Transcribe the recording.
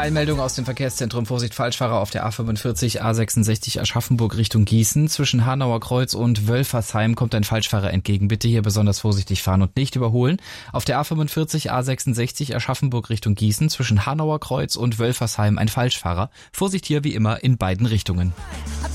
Eilmeldung aus dem Verkehrszentrum. Vorsicht, Falschfahrer auf der A45 A66 Aschaffenburg Richtung Gießen. Zwischen Hanauer Kreuz und Wölfersheim kommt ein Falschfahrer entgegen. Bitte hier besonders vorsichtig fahren und nicht überholen. Auf der A45 A66 Aschaffenburg Richtung Gießen. Zwischen Hanauer Kreuz und Wölfersheim ein Falschfahrer. Vorsicht hier wie immer in beiden Richtungen.